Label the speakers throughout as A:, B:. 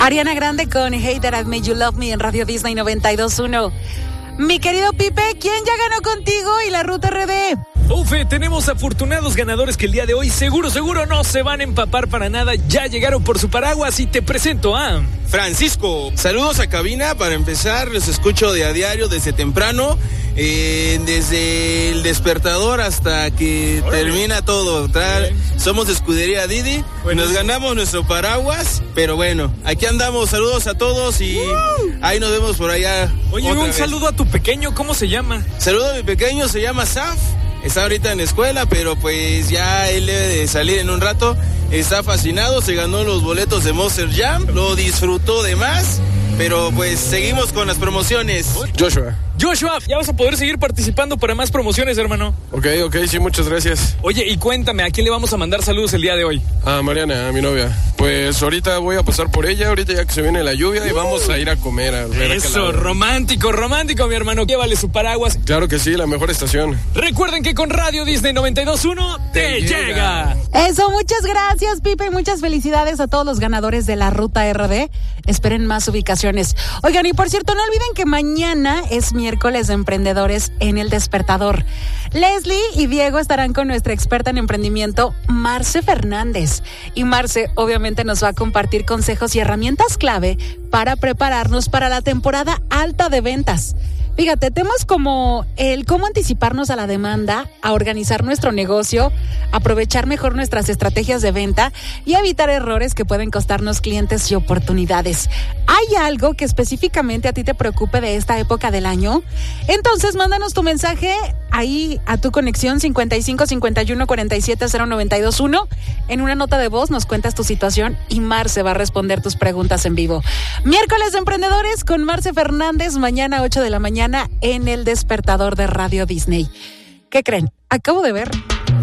A: Ariana Grande con Hey That I Made You Love Me en Radio Disney 92.1. Mi querido Pipe, ¿quién ya ganó contigo y la Ruta RD?
B: Ufe, tenemos afortunados ganadores que el día de hoy seguro no se van a empapar para nada. Ya llegaron por su paraguas y te presento a
C: Francisco. Saludos a cabina. Para empezar, los escucho de a diario desde temprano, desde el despertador hasta que termina todo. Somos de Escudería Didi. Nos ganamos nuestro paraguas, pero bueno, aquí andamos. Saludos a todos y ahí nos vemos por allá.
B: Oye, un saludo a tu pequeño, ¿cómo se llama?
C: Saludo a mi pequeño, se llama Saf. Está ahorita en la escuela, pero pues ya él debe de salir en un rato. Está fascinado, se ganó los boletos de Monster Jam, lo disfrutó de más, pero pues seguimos con las promociones.
B: Joshua, ya vas a poder seguir participando para más promociones, hermano.
D: Ok, sí, muchas gracias.
B: Oye, y cuéntame, ¿a quién le vamos a mandar saludos el día de hoy?
D: A Mariana, a mi novia. Pues ahorita voy a pasar por ella, ahorita ya que se viene la lluvia, y vamos a ir a comer. A ver
B: eso, romántico, mi hermano. Llévale su paraguas.
D: Claro que sí, la mejor estación.
B: Recuerden que con Radio Disney 92.1 te llega.
A: Eso, muchas gracias, Pipe, y muchas felicidades a todos los ganadores de la Ruta RD. Esperen más ubicaciones. Oigan, y por cierto, no olviden que mañana es miércoles de emprendedores en El Despertador. Leslie y Diego estarán con nuestra experta en emprendimiento, Marce Fernández. Y Marce obviamente nos va a compartir consejos y herramientas clave para prepararnos para la temporada alta de ventas. Fíjate, temas como el cómo anticiparnos a la demanda, a organizar nuestro negocio, aprovechar mejor nuestras estrategias de venta y evitar errores que pueden costarnos clientes y oportunidades. ¿Hay algo que específicamente a ti te preocupe de esta época del año? Entonces, mándanos tu mensaje ahí a tu conexión 55 51 47 0921. En una nota de voz nos cuentas tu situación y Marce va a responder tus preguntas en vivo. Miércoles de Emprendedores con Marce Fernández, mañana 8 de la mañana en El Despertador de Radio Disney. ¿Qué creen? Acabo de ver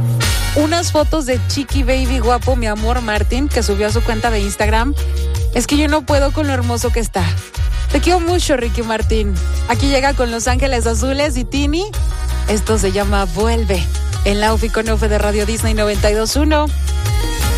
A: unas fotos de Chiqui Baby guapo, mi amor Martín, que subió a su cuenta de Instagram. Es que yo no puedo con lo hermoso que está. Te quiero mucho, Ricky Martín. Aquí llega con Los Ángeles Azules y Tini. Esto se llama Vuelve. En la UFI con UFE de Radio Disney 92.1.